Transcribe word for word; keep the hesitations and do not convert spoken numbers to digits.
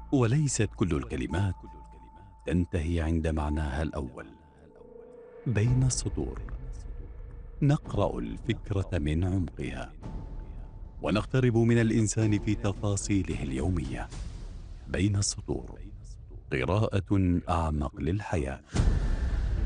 وليست كل الكلمات تنتهي عند معناها الأول. بين السطور نقرأ الفكرة من عمقها، ونقترب من الإنسان في تفاصيله اليومية. بين السطور قراءة أعمق للحياة.